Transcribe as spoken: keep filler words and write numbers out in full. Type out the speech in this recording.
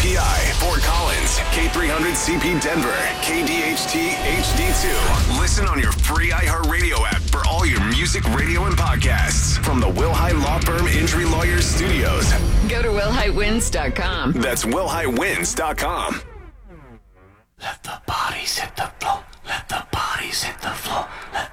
P I, Fort Collins, K three hundred C P Denver, K D H T H D two. Listen on your free iHeartRadio app for all your music, radio, and podcasts from the Wilhite Law Firm Injury Lawyers Studios. Go to wilhite wins dot com. That's wilhite wins dot com. Let the bodies hit the floor. Let the bodies hit the floor.